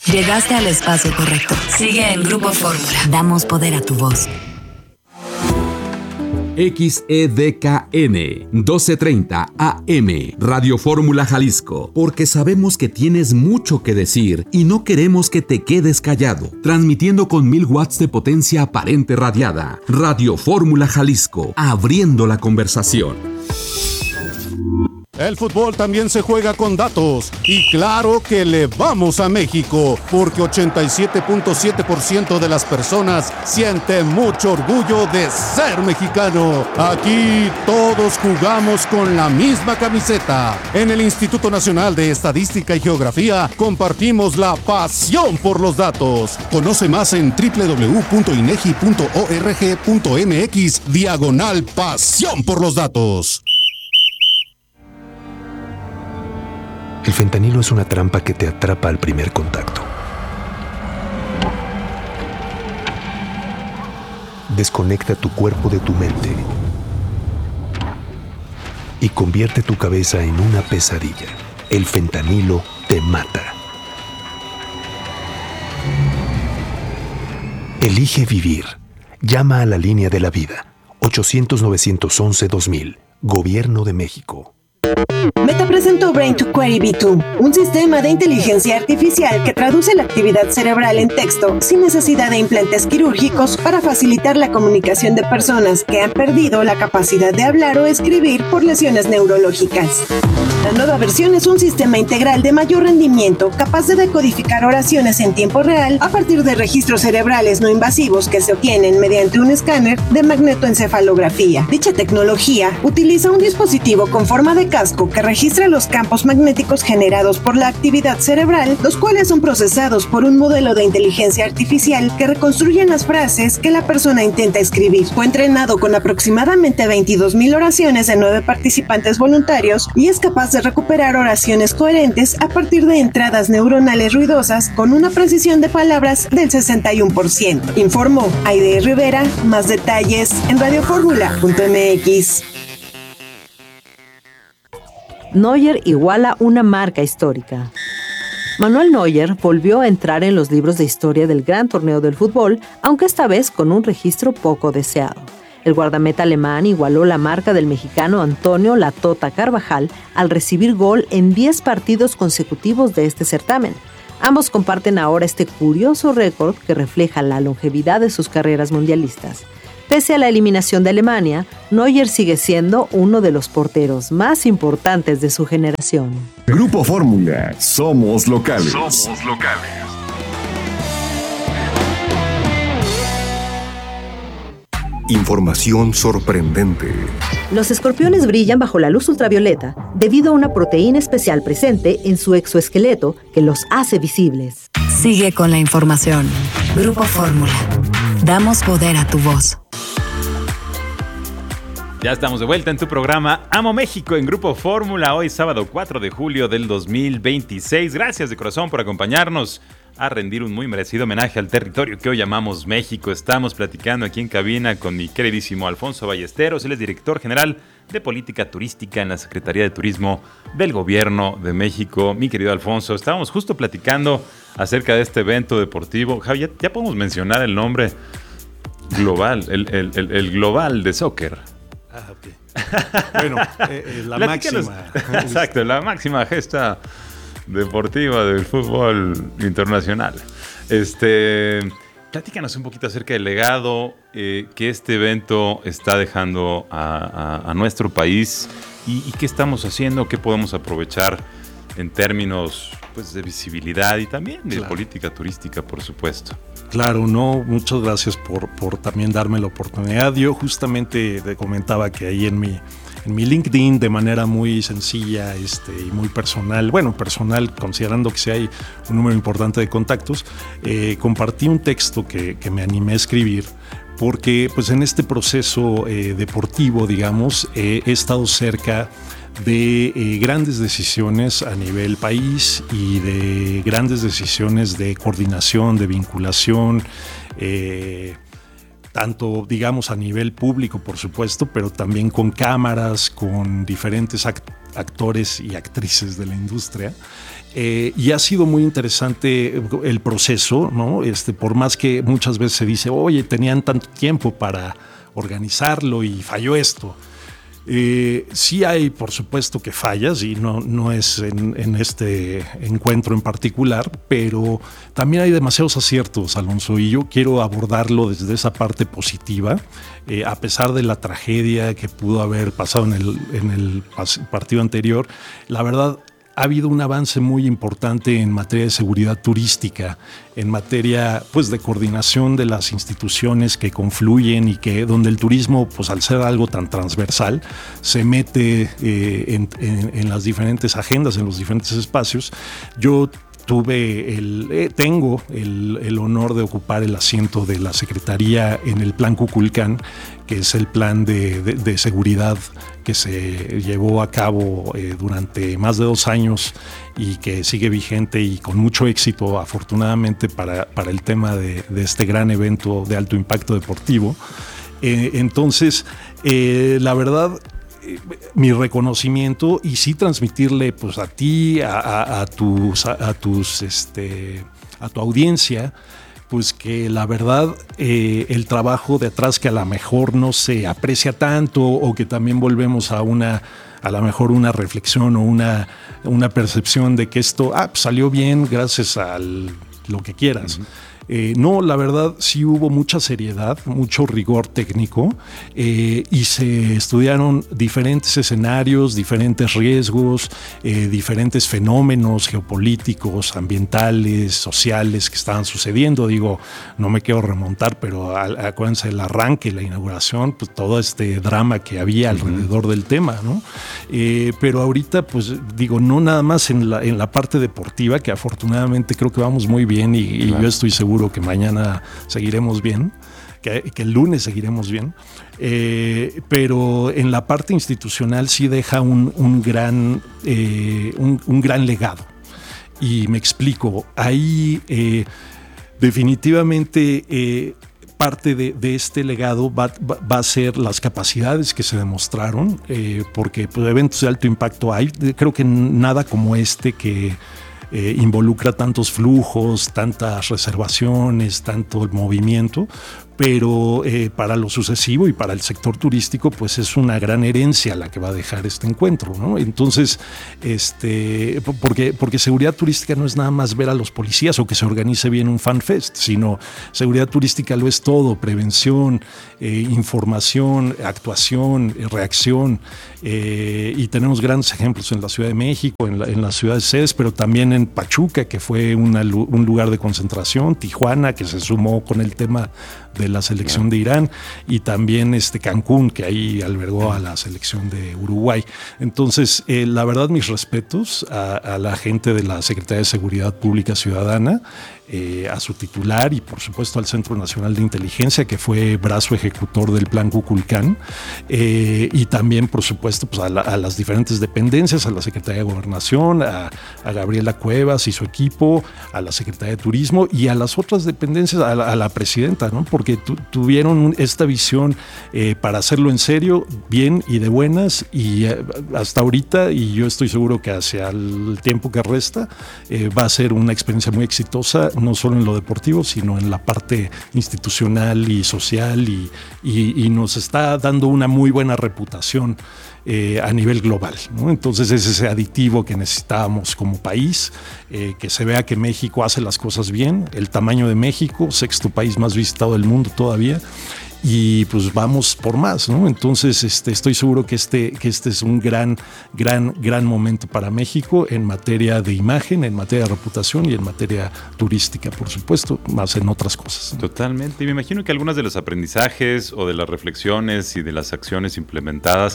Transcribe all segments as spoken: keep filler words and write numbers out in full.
Llegaste al espacio correcto. Sigue en Grupo Fórmula. Damos poder a tu voz. X E D K N doce treinta A M Radio Fórmula Jalisco, porque sabemos que tienes mucho que decir y no queremos que te quedes callado. Transmitiendo con mil watts de potencia aparente radiada. Radio Fórmula Jalisco, abriendo la conversación. El fútbol también se juega con datos y claro que le vamos a México porque ochenta y siete punto siete por ciento de las personas siente mucho orgullo de ser mexicano. Aquí todos jugamos con la misma camiseta. En el Instituto Nacional de Estadística y Geografía compartimos la pasión por los datos. Conoce más en doble u doble u doble u punto inegi punto org punto mx diagonal pasión por los datos. El fentanilo es una trampa que te atrapa al primer contacto. Desconecta tu cuerpo de tu mente y convierte tu cabeza en una pesadilla. El fentanilo te mata. Elige vivir. Llama a la línea de la vida. ochocientos, novecientos once, dos mil. Gobierno de México. Meta presentó Brain to Query V dos, un sistema de inteligencia artificial que traduce la actividad cerebral en texto sin necesidad de implantes quirúrgicos para facilitar la comunicación de personas que han perdido la capacidad de hablar o escribir por lesiones neurológicas. La nueva versión es un sistema integral de mayor rendimiento capaz de decodificar oraciones en tiempo real a partir de registros cerebrales no invasivos que se obtienen mediante un escáner de magnetoencefalografía. Dicha tecnología utiliza un dispositivo con forma de casco que registra los campos magnéticos generados por la actividad cerebral, los cuales son procesados por un modelo de inteligencia artificial que reconstruyen las frases que la persona intenta escribir. Fue entrenado con aproximadamente veintidós mil oraciones de nueve participantes voluntarios y es capaz de recuperar oraciones coherentes a partir de entradas neuronales ruidosas con una precisión de palabras del sesenta y uno por ciento. Informó Aide Rivera. Más detalles en radio fórmula punto m x. Neuer iguala una marca histórica. Manuel Neuer volvió a entrar en los libros de historia del gran torneo del fútbol, aunque esta vez con un registro poco deseado. El guardameta alemán igualó la marca del mexicano Antonio La Tota Carvajal al recibir gol en diez partidos consecutivos de este certamen. Ambos comparten ahora este curioso récord que refleja la longevidad de sus carreras mundialistas. Pese a la eliminación de Alemania, Neuer sigue siendo uno de los porteros más importantes de su generación. Grupo Fórmula, somos locales. Somos locales. Información sorprendente. Los escorpiones brillan bajo la luz ultravioleta debido a una proteína especial presente en su exoesqueleto que los hace visibles. Sigue con la información. Grupo Fórmula. Damos poder a tu voz. Ya estamos de vuelta en tu programa Amo México en Grupo Fórmula, hoy sábado cuatro de julio del dos mil veintiséis. Gracias de corazón por acompañarnos a rendir un muy merecido homenaje al territorio que hoy llamamos México. Estamos platicando aquí en cabina con mi queridísimo Alfonso Ballesteros. Él es director general de Política Turística en la Secretaría de Turismo del Gobierno de México. Mi querido Alfonso, estábamos justo platicando acerca de este evento deportivo. Javi, ya, ya podemos mencionar el nombre global, el, el, el, el global de soccer. Ah, ok. Bueno, eh, eh, la máxima. Exacto, la máxima gesta deportiva del fútbol internacional. Este, platícanos un poquito acerca del legado eh, que este evento está dejando a, a, a nuestro país y, y qué estamos haciendo, qué podemos aprovechar en términos pues, de visibilidad y también de claro. política turística, por supuesto. Claro, no, muchas gracias por, por también darme la oportunidad. Yo justamente te comentaba que ahí en mi, en mi LinkedIn, de manera muy sencilla este, y muy personal, bueno, personal, considerando que sí hay un número importante de contactos, eh, compartí un texto que, que me animé a escribir, porque pues, en este proceso eh, deportivo, digamos, eh, he estado cerca de eh, grandes decisiones a nivel país y de grandes decisiones de coordinación, de vinculación, eh, tanto digamos a nivel público por supuesto, pero también con cámaras, con diferentes act- actores y actrices de la industria. Eh, y ha sido muy interesante el proceso, ¿no? Este, por más que muchas veces se dice, oye, tenían tanto tiempo para organizarlo y falló esto. Eh, sí hay, por supuesto, que fallas y no, no es en, en este encuentro en particular, pero también hay demasiados aciertos, Alonso, y yo quiero abordarlo desde esa parte positiva, eh, a pesar de la tragedia que pudo haber pasado en el, en el partido anterior. La verdad, ha habido un avance muy importante en materia de seguridad turística, en materia pues de coordinación de las instituciones que confluyen y que donde el turismo, pues al ser algo tan transversal, se mete eh, en, en, en las diferentes agendas, en los diferentes espacios. Yo tuve el, eh, tengo el, el honor de ocupar el asiento de la Secretaría en el Plan Kukulcán, que es el plan de, de, de seguridad que se llevó a cabo eh, durante más de dos años y que sigue vigente y con mucho éxito, afortunadamente, para, para el tema de, de este gran evento de alto impacto deportivo. Eh, entonces, eh, la verdad, mi reconocimiento y sí transmitirle pues a ti, a, a, a tus, a, a tus, este, a tu audiencia, pues que la verdad eh, el trabajo de atrás que a lo mejor no se aprecia tanto o que también volvemos a una, a lo mejor una reflexión o una, una percepción de que esto ah, pues salió bien gracias a lo que quieras. Uh-huh. Eh, no, la verdad sí hubo mucha seriedad, mucho rigor técnico eh, y se estudiaron diferentes escenarios, diferentes riesgos, eh, diferentes fenómenos geopolíticos, ambientales, sociales que estaban sucediendo. Digo, no me quiero remontar, pero a, acuérdense del arranque, la inauguración, pues todo este drama que había alrededor del tema, ¿no? Eh, pero ahorita, pues digo, no nada más en la, en la parte deportiva, que afortunadamente creo que vamos muy bien y, y claro. Yo estoy seguro que mañana seguiremos bien, que, que el lunes seguiremos bien, eh, pero en la parte institucional sí deja un, un, gran, eh, un, un gran legado. Y me explico, ahí eh, definitivamente eh, parte de, de este legado va, va, va a ser las capacidades que se demostraron, eh, porque pues, eventos de alto impacto hay, creo que nada como este que Eh, involucra tantos flujos, tantas reservaciones, tanto el movimiento, pero eh, para lo sucesivo y para el sector turístico, pues es una gran herencia la que va a dejar este encuentro, ¿no? Entonces, este, porque, porque seguridad turística no es nada más ver a los policías o que se organice bien un fan fest, sino seguridad turística lo es todo: prevención, eh, información, actuación, eh, reacción, eh, y tenemos grandes ejemplos en la Ciudad de México, en la, en la ciudad de Cés, pero también en Pachuca, que fue una, un lugar de concentración, Tijuana, que se sumó con el tema de la selección de Irán, y también este Cancún, que ahí albergó a la selección de Uruguay. Entonces, eh, la verdad, mis respetos a, a la gente de la Secretaría de Seguridad Pública Ciudadana, eh, a su titular y por supuesto al Centro Nacional de Inteligencia, que fue brazo ejecutor del Plan Kukulcán, eh, y también por supuesto pues, a, la, a las diferentes dependencias, a la Secretaría de Gobernación, a, a Gabriela Cuevas y su equipo, a la Secretaría de Turismo y a las otras dependencias, a la, a la presidenta, ¿no? Porque tu, tuvieron esta visión eh, para hacerlo en serio, bien y de buenas, y eh, hasta ahorita, y yo estoy seguro que hacia el tiempo que resta, eh, va a ser una experiencia muy exitosa, no solo en lo deportivo, sino en la parte institucional y social, y, y, y nos está dando una muy buena reputación eh, a nivel global, ¿no? Entonces es ese aditivo que necesitábamos como país, eh, que se vea que México hace las cosas bien, el tamaño de México, sexto país más visitado del mundo todavía, y pues vamos por más, ¿no? Entonces este, estoy seguro que este, que este es un gran, gran, gran momento para México en materia de imagen, en materia de reputación y en materia turística, por supuesto, más en otras cosas, ¿no? Totalmente. Y me imagino que algunas de los aprendizajes o de las reflexiones y de las acciones implementadas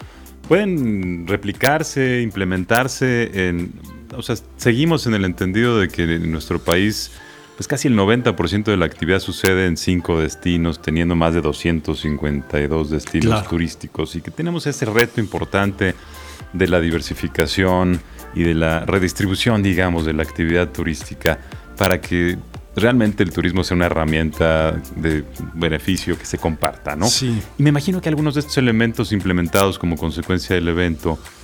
pueden replicarse, implementarse en... O sea, seguimos en el entendido de que en nuestro país pues casi el noventa por ciento de la actividad sucede en cinco destinos, teniendo más de doscientos cincuenta y dos destinos claro. turísticos, y que tenemos ese reto importante de la diversificación y de la redistribución, digamos, de la actividad turística para que realmente el turismo sea una herramienta de beneficio que se comparta, ¿no? Sí. Y me imagino que algunos de estos elementos implementados como consecuencia del evento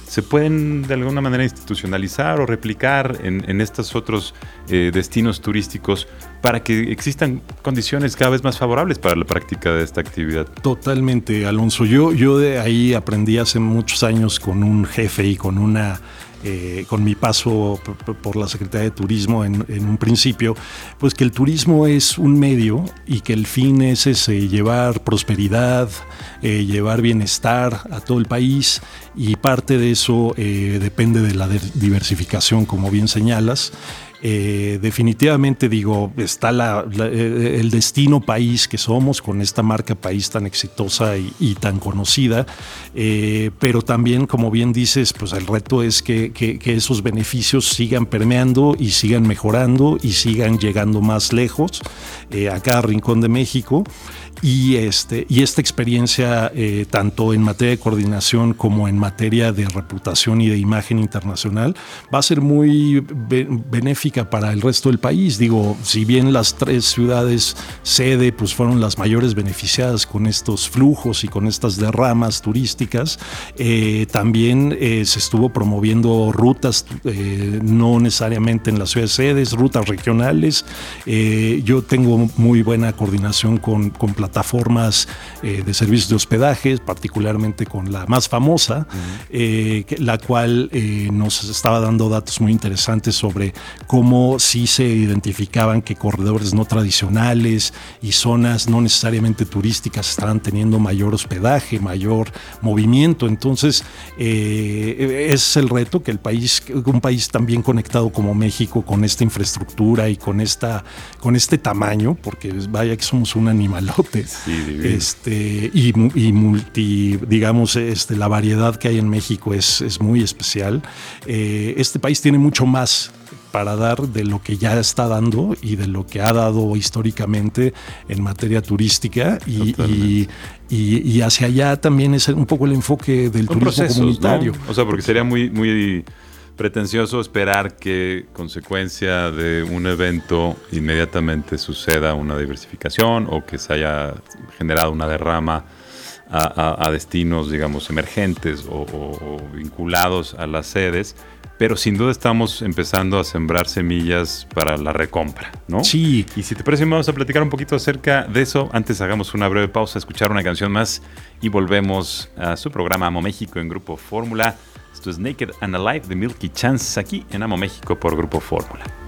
se pueden de alguna manera institucionalizar o replicar en, en estos otros eh, destinos turísticos para que existan condiciones cada vez más favorables para la práctica de esta actividad. Totalmente, Alonso. Yo, yo de ahí aprendí hace muchos años con un jefe y con una... Eh, con mi paso p- por la Secretaría de Turismo en, en un principio, pues que el turismo es un medio y que el fin es ese, llevar prosperidad, eh, llevar bienestar a todo el país, y parte de eso eh, depende de la de- diversificación, como bien señalas. Eh, definitivamente digo, está la, la, el destino país que somos, con esta marca país tan exitosa y, y tan conocida, eh, pero también, como bien dices, pues el reto es que, que, que esos beneficios sigan permeando y sigan mejorando y sigan llegando más lejos, eh, a cada rincón de México. Y, este, y esta experiencia, eh, tanto en materia de coordinación como en materia de reputación y de imagen internacional, va a ser muy be- benéfica para el resto del país. Digo, si bien las tres ciudades sede pues fueron las mayores beneficiadas con estos flujos y con estas derramas turísticas, eh, también eh, se estuvo promoviendo rutas, eh, no necesariamente en las ciudades sedes, rutas regionales. Eh, yo tengo muy buena coordinación con, con plataformas eh, de servicios de hospedaje, particularmente con la más famosa, uh-huh. eh, que, la cual eh, nos estaba dando datos muy interesantes sobre cómo sí se identificaban que corredores no tradicionales y zonas no necesariamente turísticas estaban teniendo mayor hospedaje, mayor movimiento. Entonces, eh, es el reto que el país, un país tan bien conectado como México, con esta infraestructura y con, esta, con este tamaño, porque vaya que somos un animalote. Sí, este, y, y multi, digamos, este, la variedad que hay en México es, es muy especial. Eh, este país tiene mucho más para dar de lo que ya está dando y de lo que ha dado históricamente en materia turística, y, y, y, y hacia allá también es un poco el enfoque del Son turismo procesos, comunitario. ¿no? O sea, porque sería muy, muy pretencioso esperar que, consecuencia de un evento, inmediatamente suceda una diversificación o que se haya generado una derrama a, a, a destinos, digamos, emergentes o, o, o vinculados a las sedes. Pero sin duda estamos empezando a sembrar semillas para la recompra, ¿no? Sí. Y si te parece, vamos a platicar un poquito acerca de eso. Antes hagamos una breve pausa, escuchar una canción más y volvemos a su programa Amo México en Grupo Fórmula. Esto es Naked and Alive de Milky Chance aquí en Amo México por Grupo Fórmula.